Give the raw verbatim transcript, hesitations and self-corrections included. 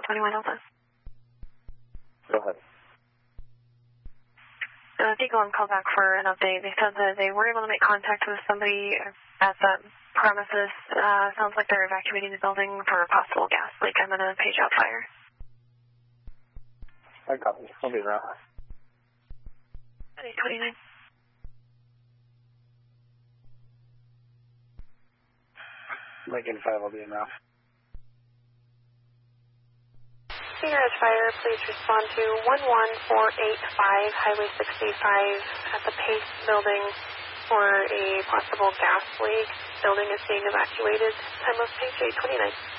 twenty-one Delta. Go ahead. Uh, Eagle one called back for an update. They said that they were able to make contact with somebody at that premises. Uh, sounds like they're evacuating the building for a possible gas leak. I'm going to page out fire. I copy. I'll be around. eight twenty-nine. Lincoln five, I'll be around. Sierra Fire, please respond to one one four eight five Highway sixty-five at the Pace building for a possible gas leak. Building is being evacuated. Time of page eight twenty-nine.